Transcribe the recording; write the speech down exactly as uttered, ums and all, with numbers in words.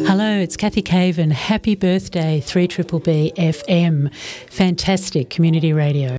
Hello, it's Kathy Caven. Happy birthday, three B B B F M. Fantastic community radio.